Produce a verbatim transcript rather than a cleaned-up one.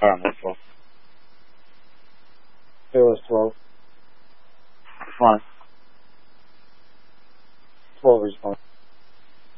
Alright, I'm twelve. It was twelve. Fine. twelve respawn.